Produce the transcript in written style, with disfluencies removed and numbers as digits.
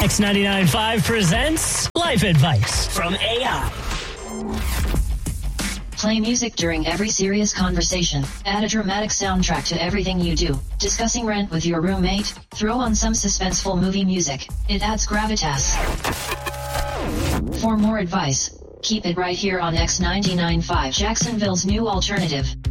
X99.5 presents Life Advice from AI. Play music during every serious conversation. Add a dramatic soundtrack to everything you do. Discussing rent with your roommate? Throw on some suspenseful movie music. It adds gravitas. For more advice, keep it right here on X99.5, Jacksonville's new alternative.